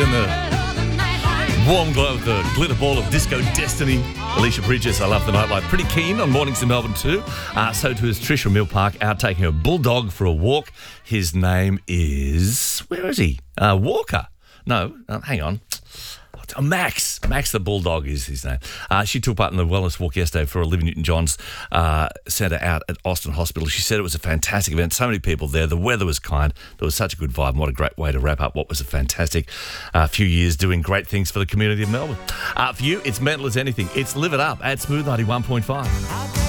in the warm glow of the glitter ball of disco destiny. Alicia Bridges, I love the nightlife. Pretty keen on mornings in Melbourne too. So too is Trisha Mill Park out taking her bulldog for a walk. His name is, where is he? Walker. No, hang on. Max the bulldog is his name. She took part in the wellness walk yesterday for Olivia Newton-John's centre out at Austin Hospital. She said it was a fantastic event. So many people there. The weather was kind. There was such a good vibe. And what a great way to wrap up what was a fantastic few years doing great things for the community of Melbourne. For you, it's mental as anything. It's Live It Up at Smooth 91.5.